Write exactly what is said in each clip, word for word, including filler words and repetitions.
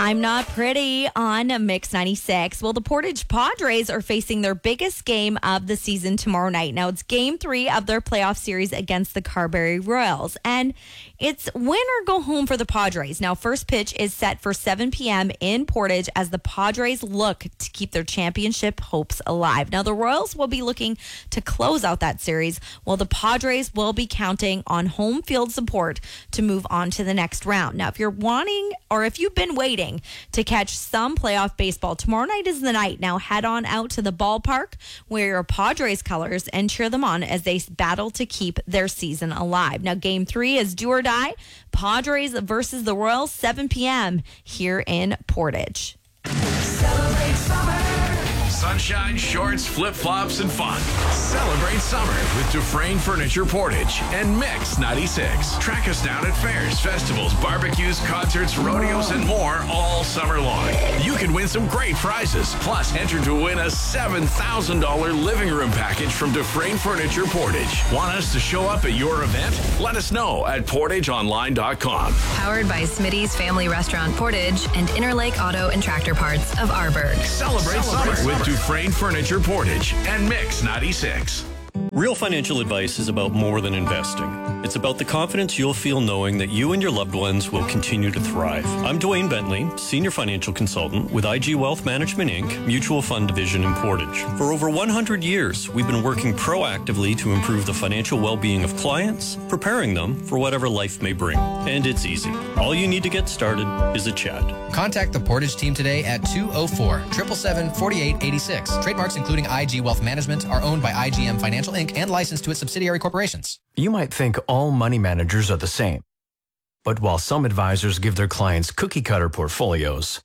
I'm Not Pretty on Mix ninety-six. Well, the Portage Padres are facing their biggest game of the season tomorrow night. Now, it's game three of their playoff series against the Carberry Royals, and it's win or go home for the Padres. Now, first pitch is set for seven p.m. in Portage as the Padres look to keep their championship hopes alive. Now, the Royals will be looking to close out that series, while the Padres will be counting on home field support to move on to the next round. Now, if you're wanting, or if you've been waiting to catch some playoff baseball, tomorrow night is the night. Now, head on out to the ballpark, wear your Padres colors, and cheer them on as they battle to keep their season alive. Now, game three is do or die. Padres versus the Royals, seven p.m. here in Portage. Celebrate summer. Sunshine, shorts, flip-flops, and fun. Celebrate summer with Dufresne Furniture Portage and Mix ninety-six. Track us down at fairs, festivals, barbecues, concerts, rodeos, and more all summer long. You can win some great prizes. Plus, enter to win a seven thousand dollars living room package from Dufresne Furniture Portage. Want us to show up at your event? Let us know at portage online dot com. Powered by Smitty's Family Restaurant Portage and Interlake Auto and Tractor Parts of Arborg. Celebrate, Celebrate summer, summer with Dufresne Furniture Portage and Mix ninety-six. Real financial advice is about more than investing. It's about the confidence you'll feel knowing that you and your loved ones will continue to thrive. I'm Dwayne Bentley, Senior Financial Consultant with I G Wealth Management, Incorporated, Mutual Fund Division in Portage. For over one hundred years, we've been working proactively to improve the financial well-being of clients, preparing them for whatever life may bring. And it's easy. All you need to get started is a chat. Contact the Portage team today at two oh four, seven seven seven, four eight eight six. Trademarks including I G Wealth Management are owned by I G M Financial Incorporated and licensed to its subsidiary corporations. You might think all money managers are the same. But while some advisors give their clients cookie-cutter portfolios,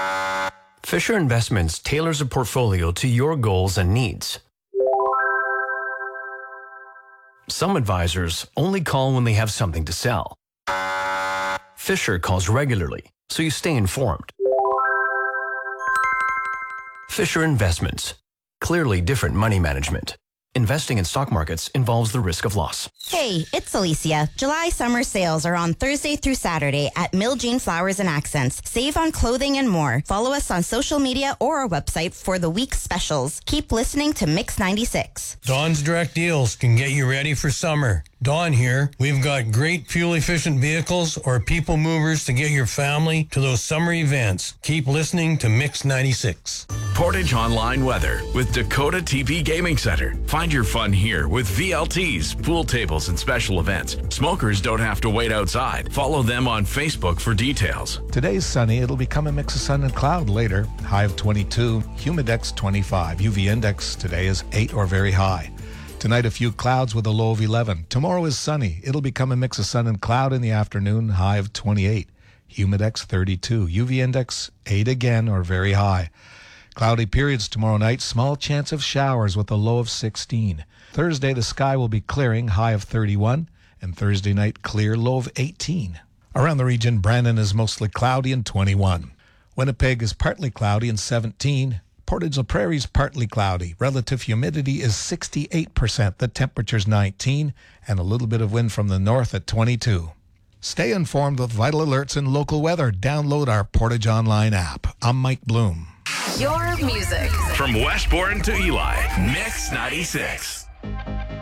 Fisher Investments tailors a portfolio to your goals and needs. Some advisors only call when they have something to sell. Fisher calls regularly, so you stay informed. Fisher Investments. Clearly different money management. Investing in stock markets involves the risk of loss. Hey, it's Alicia. July summer sales are on Thursday through Saturday at Mill Jean Flowers and Accents. Save on clothing and more. Follow us on social media or our website for the week's specials. Keep listening to Mix ninety-six. Dawn's Direct Deals can get you ready for summer. Dawn here. We've got great fuel-efficient vehicles or people movers to get your family to those summer events. Keep listening to Mix ninety-six. Portage Online Weather with Dakota T P Gaming Center. Find your fun here with V L Ts, pool tables, and special events. Smokers don't have to wait outside. Follow them on Facebook for details. Today's sunny. It'll become a mix of sun and cloud later. High of twenty-two, humidex twenty-five. U V index today is eight or very high. Tonight, a few clouds with a low of eleven. Tomorrow is sunny. It'll become a mix of sun and cloud in the afternoon. High of twenty-eight. Humidex thirty-two. U V index eight again or very high. Cloudy periods tomorrow night. Small chance of showers with a low of sixteen. Thursday, the sky will be clearing. High of thirty-one. And Thursday night, clear. Low of eighteen. Around the region, Brandon is mostly cloudy and twenty-one. Winnipeg is partly cloudy and seventeen. Portage la Prairie is partly cloudy. Relative humidity is sixty-eight percent. The temperature's nineteen, and a little bit of wind from the north at twenty-two. Stay informed with vital alerts and local weather. Download our Portage Online app. I'm Mike Bloom. Your music. From Westbourne to Eli, Mix ninety-six.